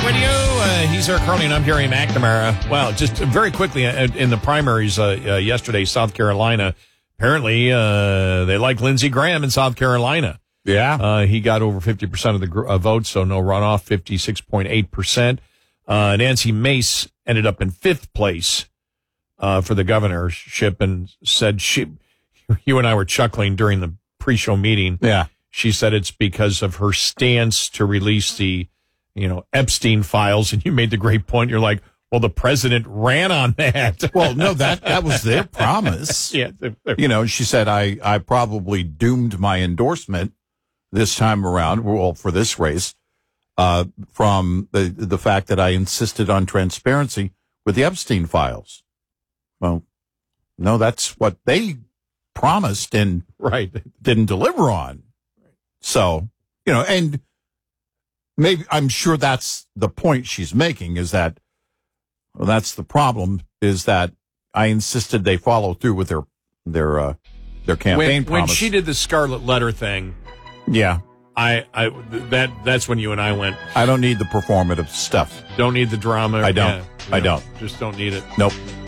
Radio. He's Eric Carly, and I'm Gary McNamara. Well, just very quickly, in the primaries yesterday, South Carolina, apparently they like Lindsey Graham in South Carolina. Yeah. He got over 50% of the votes, so no runoff, 56.8%. Nancy Mace ended up in fifth place for the governorship and said you and I were chuckling during the pre-show meeting. Yeah. She said it's because of her stance to release the Epstein files, and you made the great point. You're like, well, the president ran on that. Well, no, that was their promise. Yeah. She said, I probably doomed my endorsement this time around, well, for this race, from the fact that I insisted on transparency with the Epstein files. Well, no, that's what they promised and didn't deliver on. So, and maybe I'm sure that's the point she's making, is that that's the problem, is that I insisted they follow through with their campaign promise. When she did the Scarlet Letter thing, yeah, that's when you and I went, I don't need the performative stuff. Don't need the drama. I don't. Yeah, I don't. Just don't need it. Nope.